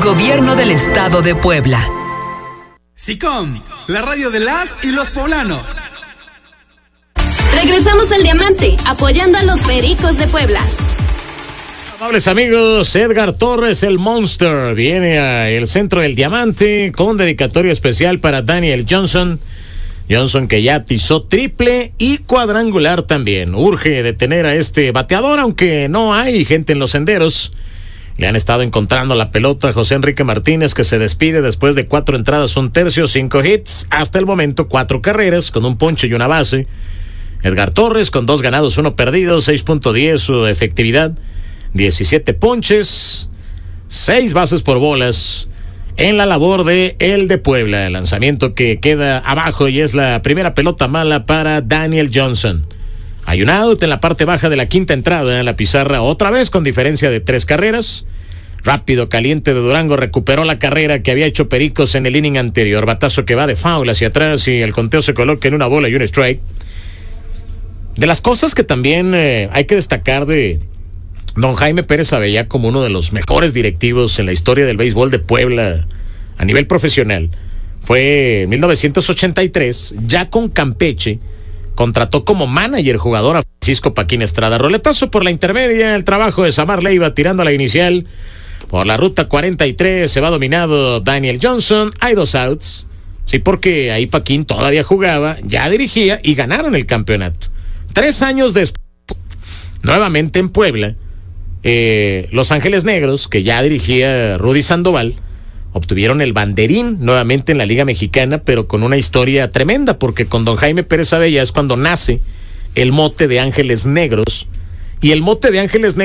Gobierno del Estado de Puebla. SICOM, la radio de las y los poblanos. Regresamos al Diamante, apoyando a los Pericos de Puebla. Amables amigos, Edgar Torres, el Monster, viene al centro del Diamante con dedicatorio especial para Daniel Johnson. Johnson, que ya atizó triple y cuadrangular también. Urge detener a este bateador, aunque no hay gente en los senderos. Le han estado encontrando la pelota a José Enrique Martínez, que se despide después de 4 entradas, 1 tercio, 5 hits. Hasta el momento 4 carreras, con un ponche y una base. Edgar Torres con 2 ganados, 1 perdido, 6.10 su efectividad. 17 ponches, 6 bases por bolas en la labor de el de Puebla. El lanzamiento que queda abajo y es la primera pelota mala para Daniel Johnson. Hay un out en la parte baja de la quinta entrada en la pizarra, otra vez con diferencia de 3 carreras. Rápido caliente de Durango recuperó la carrera que había hecho Pericos en el inning anterior. Batazo que va de foul hacia atrás y el conteo se coloca en 1 bola y 1 strike. De las cosas que también hay que destacar de don Jaime Pérez Abella como uno de los mejores directivos en la historia del béisbol de Puebla a nivel profesional fue en 1983, ya con Campeche, contrató como manager jugador a Francisco Paquín Estrada. Roletazo por la intermedia, el trabajo de Samar Leiva tirando a la inicial. Por la ruta 43 se va dominado Daniel Johnson, hay 2 outs. Sí, porque ahí Paquín todavía jugaba, ya dirigía y ganaron el campeonato. 3 años después, nuevamente en Puebla, Los Ángeles Negros, que ya dirigía Rudy Sandoval, obtuvieron el banderín nuevamente en la Liga Mexicana, pero con una historia tremenda, porque con don Jaime Pérez Abella es cuando nace el mote de Ángeles Negros, y el mote de Ángeles Negros